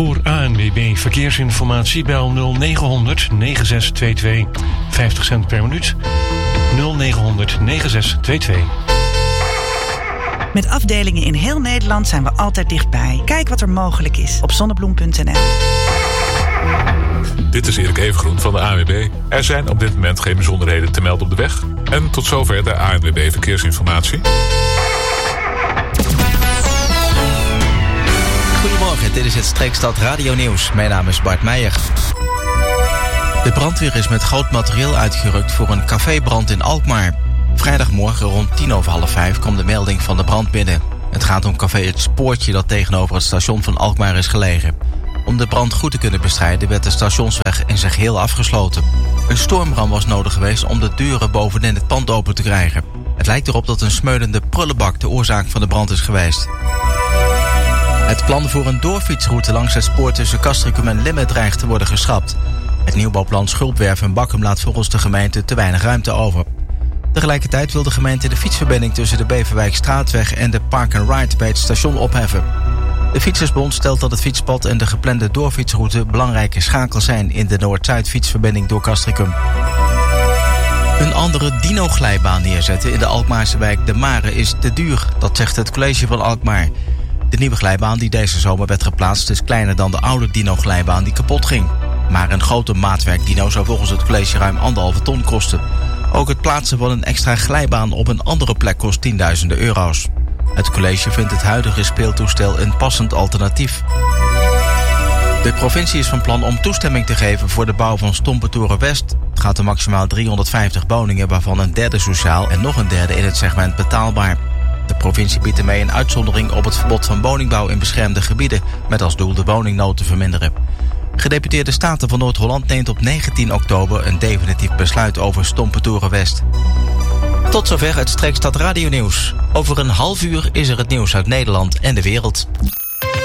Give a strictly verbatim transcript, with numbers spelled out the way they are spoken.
Voor A N W B Verkeersinformatie bel nul negen honderd negen zes twee twee. vijftig cent per minuut. nul negen honderd negen zes twee twee. Met afdelingen in heel Nederland zijn we altijd dichtbij. Kijk wat er mogelijk is op zonnebloem punt n l. Dit is Erik Evengroen van de A N W B. Er zijn op dit moment geen bijzonderheden te melden op de weg. En tot zover de A N W B Verkeersinformatie. Goedemorgen, dit is het Streekstad Radio Nieuws. Mijn naam is Bart Meijer. De brandweer is met groot materieel uitgerukt voor een cafébrand in Alkmaar. Vrijdagmorgen rond tien over half vijf kwam de melding van de brand binnen. Het gaat om café Het Spoortje dat tegenover het station van Alkmaar is gelegen. Om de brand goed te kunnen bestrijden werd de stationsweg in zijn geheel afgesloten. Een stormram was nodig geweest om de deuren bovenin het pand open te krijgen. Het lijkt erop dat een smeulende prullenbak de oorzaak van de brand is geweest. Het plan voor een doorfietsroute langs het spoor tussen Castricum en Limmen dreigt te worden geschrapt. Het nieuwbouwplan Schulpwerf en Bakkum laat volgens de gemeente te weinig ruimte over. Tegelijkertijd wil de gemeente de fietsverbinding tussen de Beverwijkstraatweg en de Park and Ride bij het station opheffen. De Fietsersbond stelt dat het fietspad en de geplande doorfietsroute belangrijke schakels zijn in de Noord-Zuid fietsverbinding door Castricum. Een andere dino-glijbaan neerzetten in de Alkmaarse wijk De Mare is te duur, dat zegt het college van Alkmaar. De nieuwe glijbaan die deze zomer werd geplaatst is kleiner dan de oude dino-glijbaan die kapot ging. Maar een grote maatwerk dino zou volgens het college ruim anderhalve ton kosten. Ook het plaatsen van een extra glijbaan op een andere plek kost tienduizenden euro's. Het college vindt het huidige speeltoestel een passend alternatief. De provincie is van plan om toestemming te geven voor de bouw van Stompetoren West. Het gaat om maximaal driehonderdvijftig woningen, waarvan een derde sociaal en nog een derde in het segment betaalbaar. De provincie biedt ermee een uitzondering op het verbod van woningbouw in beschermde gebieden, met als doel de woningnood te verminderen. Gedeputeerde Staten van Noord-Holland neemt op negentien oktober een definitief besluit over Stompetoren West. Tot zover het Streekstad Radio Nieuws. Over een half uur is er het nieuws uit Nederland en de wereld.